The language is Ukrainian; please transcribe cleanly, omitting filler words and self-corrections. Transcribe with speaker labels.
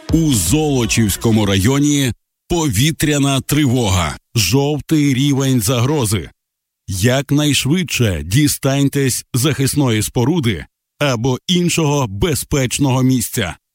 Speaker 1: У Золочівському районі повітряна тривога. Жовтий рівень загрози. Якнайшвидше дістаньтесь захисної споруди або іншого безпечного місця.